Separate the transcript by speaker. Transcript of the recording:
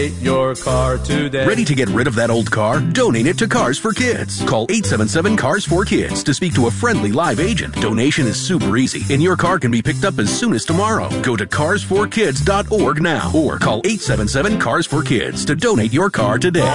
Speaker 1: Your car today.
Speaker 2: Ready to get rid of that old car? Donate it to Cars for Kids. Call 877-CARS-4-KIDS to speak to a friendly live agent. Donation is super easy, and your car can be picked up as soon as tomorrow. Go to carsforkids.org now or call 877-CARS-4-KIDS to donate your car today.